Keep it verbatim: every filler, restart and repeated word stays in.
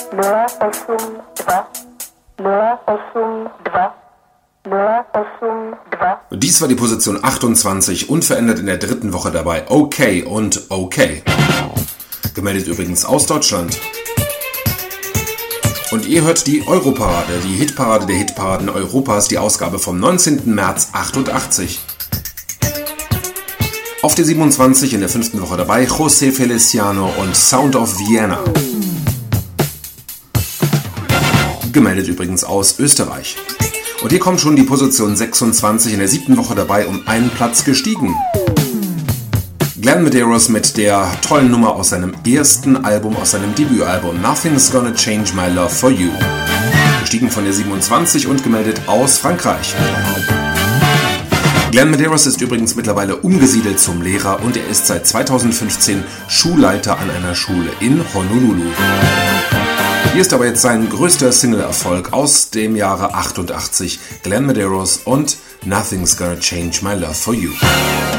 nol osm dva, nol osm dva, nol osm dva. Dies war die Position achtundzwanzig, unverändert in der dritten Woche dabei. Okay und okay. Gemeldet übrigens aus Deutschland. Und ihr hört die Europarade, die Hitparade der Hitparaden Europas, die Ausgabe vom neunzehnten März achtundachtzig. Auf der siebenundzwanzig in der fünften Woche dabei José Feliciano und Sound of Vienna. Gemeldet übrigens aus Österreich. Und hier kommt schon die Position sechsundzwanzig in der siebten Woche dabei, um einen Platz gestiegen. Glenn Medeiros mit der tollen Nummer aus seinem ersten Album, aus seinem Debütalbum Nothing's Gonna Change My Love For You. Gestiegen von der siebenundzwanzig und gemeldet aus Frankreich. Glenn Medeiros ist übrigens mittlerweile umgesiedelt zum Lehrer und er ist seit zweitausendfünfzehn Schulleiter an einer Schule in Honolulu. Hier ist aber jetzt sein größter Single-Erfolg aus dem Jahre achtundachtzig, Glenn Medeiros und Nothing's Gonna Change My Love For You.